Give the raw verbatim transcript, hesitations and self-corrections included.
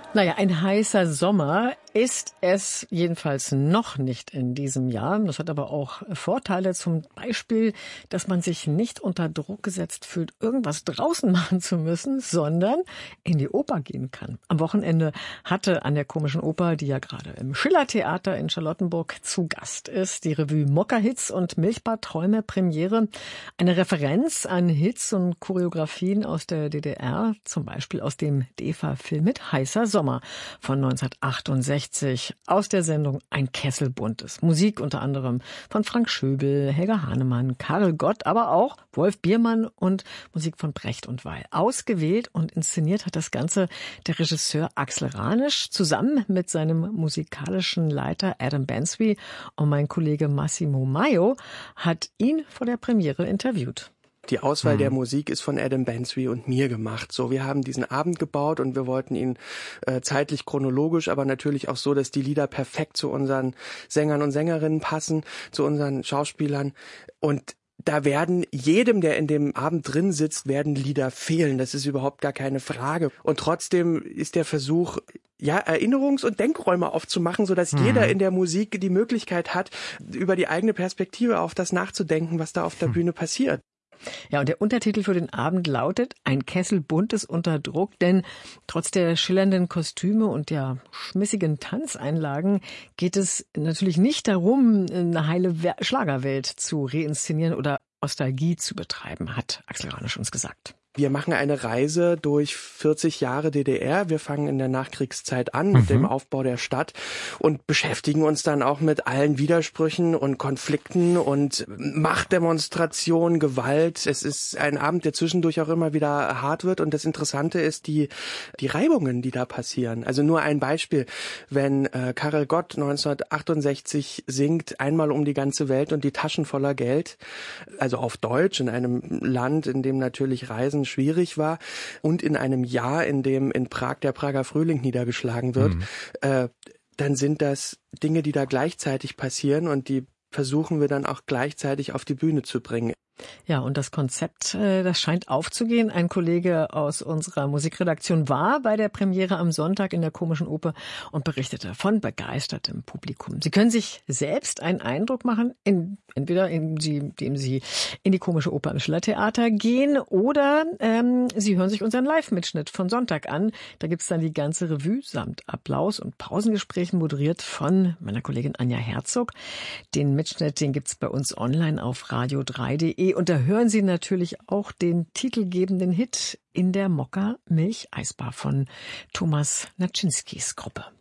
Naja, ein heißer Sommer ist es jedenfalls noch nicht in diesem Jahr. Das hat aber auch Vorteile, zum Beispiel, dass man sich nicht unter Druck gesetzt fühlt, irgendwas draußen machen zu müssen, sondern in die Oper gehen kann. Am Wochenende hatte an der Komischen Oper, die ja gerade im Schillertheater in Charlottenburg zu Gast ist, die Revue Mokka-Hits und Milchbadträume Premiere. Eine Referenz an Hits und Choreografien aus der D D R, zum Beispiel aus dem D E F A-Film mit Heißer Sommer von neunzehnhundertachtundsechzig aus der Sendung Ein Kessel Buntes. Musik unter anderem von Frank Schöbel, Helga Hahnemann, Karel Gott, aber auch Wolf Biermann und Musik von Brecht und Weil. Ausgewählt und inszeniert hat das Ganze der Regisseur Axel Ranisch zusammen mit seinem musikalischen Leiter Adam Bansby, und mein Kollege Massimo Maio hat ihn vor der Premiere interviewt. Die Auswahl mhm. der Musik ist von Adam Bansby und mir gemacht. So, wir haben diesen Abend gebaut und wir wollten ihn äh, zeitlich chronologisch, aber natürlich auch so, dass die Lieder perfekt zu unseren Sängern und Sängerinnen passen, zu unseren Schauspielern. Und da werden jedem, der in dem Abend drin sitzt, werden Lieder fehlen. Das ist überhaupt gar keine Frage. Und trotzdem ist der Versuch, ja, Erinnerungs- und Denkräume aufzumachen, sodass mhm. jeder in der Musik die Möglichkeit hat, über die eigene Perspektive auf das nachzudenken, was da auf der mhm. Bühne passiert. Ja, und der Untertitel für den Abend lautet Ein Kessel Buntes unter Druck, denn trotz der schillernden Kostüme und der schmissigen Tanzeinlagen geht es natürlich nicht darum, eine heile Schlagerwelt zu reinszenieren oder Nostalgie zu betreiben, hat Axel Ranisch uns gesagt. Wir machen eine Reise durch vierzig Jahre D D R. Wir fangen in der Nachkriegszeit an mit mhm. dem Aufbau der Stadt und beschäftigen uns dann auch mit allen Widersprüchen und Konflikten und Machtdemonstrationen, Gewalt. Es ist ein Abend, der zwischendurch auch immer wieder hart wird. Und das Interessante ist die, die Reibungen, die da passieren. Also nur ein Beispiel. Wenn äh, Karel Gott neunzehnhundertachtundsechzig singt, einmal um die ganze Welt und die Taschen voller Geld, also auf Deutsch in einem Land, in dem natürlich Reisen schwierig war und in einem Jahr, in dem in Prag der Prager Frühling niedergeschlagen wird, mhm. äh, dann sind das Dinge, die da gleichzeitig passieren und die versuchen wir dann auch gleichzeitig auf die Bühne zu bringen. Ja, und das Konzept, das scheint aufzugehen. Ein Kollege aus unserer Musikredaktion war bei der Premiere am Sonntag in der Komischen Oper und berichtete von begeistertem Publikum. Sie können sich selbst einen Eindruck machen, in, entweder indem Sie in die Komische Oper im Schillertheater gehen oder ähm, Sie hören sich unseren Live-Mitschnitt von Sonntag an. Da gibt's dann die ganze Revue samt Applaus und Pausengesprächen, moderiert von meiner Kollegin Anja Herzog. Den Mitschnitt, den gibt's bei uns online auf radio drei punkt de. Und da hören Sie natürlich auch den titelgebenden Hit In der Mokka Milcheisbar von Thomas Naczynskis Gruppe.